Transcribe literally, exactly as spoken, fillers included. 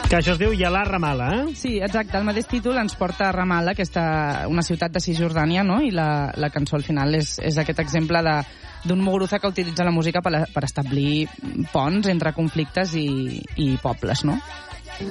Que això es diu Yalà Ramala, eh? Sí, exacte. El mateix títol ens porta a Ramala, que està una ciutat de Cisjordània, no? I la, la cançó al final és, és aquest exemple de d'un Muguruza que utilitza la música per, per establir ponts entre conflictes i, i pobles, no?